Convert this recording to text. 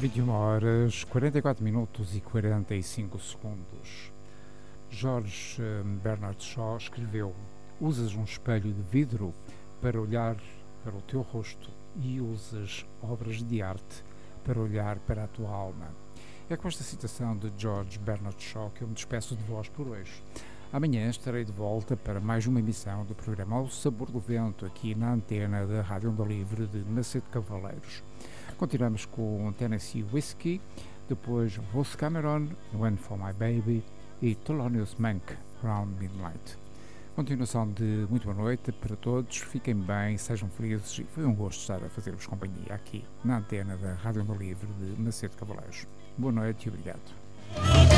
21 horas, 44 minutos e 45 segundos. George Bernard Shaw escreveu: usas um espelho de vidro para olhar para o teu rosto e usas obras de arte para olhar para a tua alma. É com esta citação de George Bernard Shaw que eu me despeço de vós por hoje. Amanhã estarei de volta para mais uma emissão do programa Ao Sabor do Vento, aqui na antena da Rádio Onda Livre de Macedo Cavaleiros. Continuamos com Tennessee Whiskey, depois Rose Cameron, When For My Baby e Thelonious Monk, Round Midnight. Continuação de muito boa noite para todos, fiquem bem, sejam felizes e foi um gosto estar a fazer-vos companhia aqui na antena da Rádio Onda Livre de Macedo Cavaleiros. Boa noite e obrigado.